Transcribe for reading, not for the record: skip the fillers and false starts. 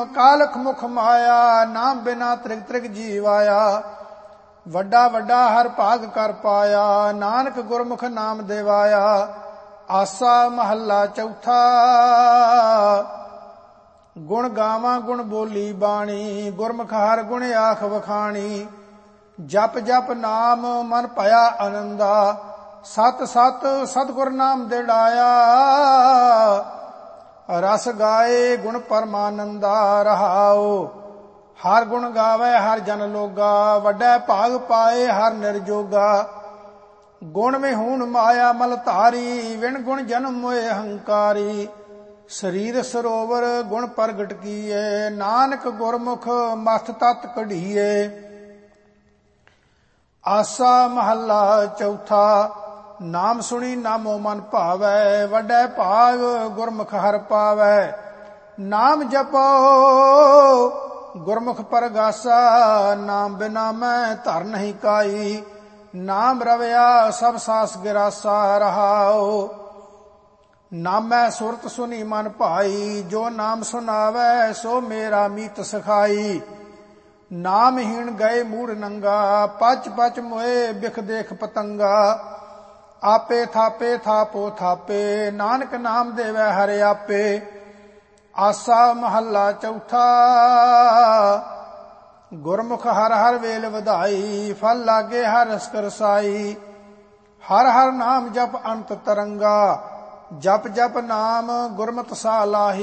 ਕਾਲਖ ਮੁਖ ਮਾਇਆ, ਨਾਮ ਬਿਨਾ ਤ੍ਰਿਗ ਤ੍ਰਿਗ ਜੀਵ ਆਇਆ। ਵੱਡਾ ਵੱਡਾ ਹਰ ਭਾਗ ਕਰ ਪਾਇਆ, ਨਾਨਕ ਗੁਰਮੁਖ ਨਾਮ ਦੇਵਾਇਆ। ਆਸਾ ਮਹੱਲਾ ਚੌਥਾ। ਗੁਣ ਗਾਵਾਂ ਗੁਣ ਬੋਲੀ ਬਾਣੀ, ਗੁਰਮੁਖ ਹਰ ਗੁਣ ਆਖ ਵਖਾਣੀ। ਜਪ ਜਪ ਨਾਮ ਮਨ ਭਇਆ ਆਨੰਦਾ, ਸਤ ਸਤ ਸਤਿਗੁਰ ਨਾਮ ਦਿੜਾਇਆ। ਰਸ ਗਾਏ ਗੁਣ ਪਰਮਾਨੰਦਾ, ਰਹਾਉ ਹਰ ਗੁਣ ਗਾਵੇ ਹਰ ਜਨ ਲੋਗਾ। ਵੱਡਾ ਭਾਗ ਪਾਏ ਹਰ ਨਿਰਜੋਗਾ, ਗੁਣ ਵਿਹੂਣ ਮਾਇਆ ਮਲ ਧਾਰੀ। ਵਿਣ ਗੁਣ ਜਨਮ ਮੋਏ ਹੰਕਾਰੀ, ਸਰੀਰ ਸਰੋਵਰ ਗੁਣ ਪ੍ਰਗਟ ਕੀਏ। ਨਾਨਕ ਗੁਰਮੁਖ ਮਸਤ ਤਤ ਕਢੀਏ। ਆਸਾ ਮਹੱਲਾ ਚੌਥਾ। ਨਾਮ ਸੁਣੀ ਨਾਮੋ ਮਨ ਭਾਵੈ, ਵੱਡਾ ਭਾਗ ਗੁਰਮੁਖ ਹਰ ਪਾਵੈ। ਨਾਮ ਜਪੋ ਗੁਰਮੁਖ ਪਰਗਾਸਾ, ਨਾਮ ਬਿਨਾ ਮੈਂ ਧਰ ਨਹੀਂ ਕਾਈ। ਨਾਮ ਰਵਿਆ ਸਭ ਸਾਸ ਗਿਰਾਸਾ, ਰਹਾਉ ਨਾਮੈ ਸੁਰਤ ਸੁਨੀ ਮਨ ਭਾਈ। ਜੋ ਨਾਮ ਸੁਨਾਵੈ ਸੋ ਮੇਰਾ ਮੀਤ ਸਖਾਈ। ਨਾਮਹੀਣ ਗਏ ਮੂੜ ਨੰਗਾ, ਪਚ ਪਚ ਮੋਏ ਬਿਖ ਦੇਖ ਪਤੰਗਾ। ਆਪੇ ਥਾਪੇ ਥਾਪੋ ਥਾਪੇ, ਨਾਨਕ ਨਾਮ ਦੇਵੈ ਹਰਿ ਆਪੇ। ਆਸਾ ਮਹੱਲਾ ਚੌਥਾ। ਗੁਰਮੁਖ ਹਰ ਹਰ ਵੇਲ ਵਧਾਈ, ਫਲ ਲਾਗੇ ਹਰ ਰਸ ਰਸਾਈ। ਹਰ ਹਰ ਨਾਮ ਜਪ ਅੰਤ ਤਰੰਗਾ, ਜਪ ਜਪ ਨਾਮ ਗੁਰਮਤਿ ਸਾ ਲਾਹੀ।